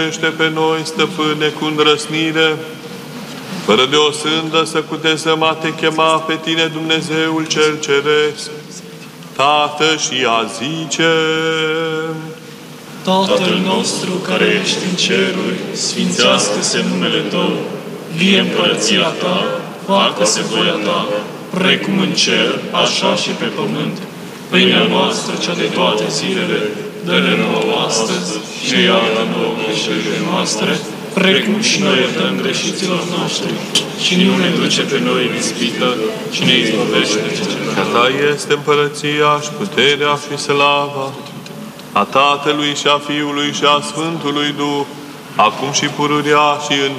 pe noi, stăpâne, cu îndrăsnire, fără de o sândă să cutezăm a te chema pe tine, Dumnezeul cel Ceresc, Tată, și a zice: Tatăl nostru care ești în ceruri, sfințească-se numele Tău, vie împărăția Ta, facă-se voia Ta, precum în cer, așa și pe pământ. Pâinea noastră, cea de toate zilele, dă-ne nouă astăzi și ne iartă nouă greșelile noastre, precum și noi iertăm greșiților noștri. Și nu ne duce pe noi în ispită, ci ne izbăvește de cel rău. Că Ta este împărăția și puterea și slava a Tatălui și a Fiului și a Sfântului Duh, acum și pururea și în